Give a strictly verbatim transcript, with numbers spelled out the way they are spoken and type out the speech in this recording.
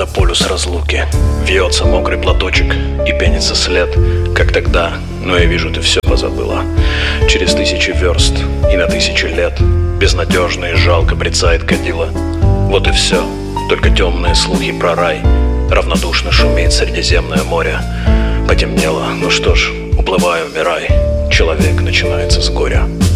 на полюс разлуки. Вьется мокрый платочек и пенится след. Как тогда, но я вижу, ты все позабыла. Через тысячи верст и на тысячи лет безнадежно и жалко брецает кадила. Вот и все, только темные слухи про рай. Равнодушно шумит Средиземное море. Потемнело, ну что ж, уплывай, умирай. Человек начинается с горя.